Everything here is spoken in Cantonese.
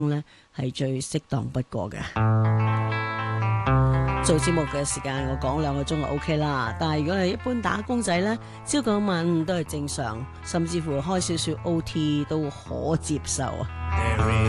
咧係最適當不過嘅。做節目嘅時間我講2個鐘就 OK 啦，但係如果係一般打工仔呢，朝9晚5都係正常，甚至乎開少少 OT 都可接受啊。